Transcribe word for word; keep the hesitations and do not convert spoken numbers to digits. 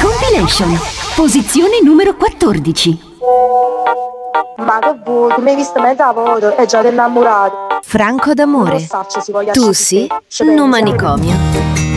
Compilation, posizione numero quattordici. Ma che vuoi? Tu mi hai visto mezza volta e già ti innamorato. Franco d'amore. Tu sì, no manicomio.